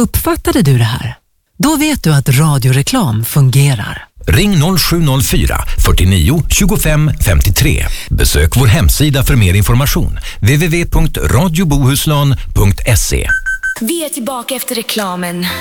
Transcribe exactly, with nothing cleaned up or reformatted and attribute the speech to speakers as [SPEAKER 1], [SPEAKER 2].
[SPEAKER 1] Uppfattade du det här? Då vet du att radioreklam fungerar.
[SPEAKER 2] Ring noll sju noll fyra, fyrtionio, tjugofem, femtiotre. Besök vår hemsida för mer information. w w w punkt radio bohuslän punkt se.
[SPEAKER 3] Vi är tillbaka efter reklamen.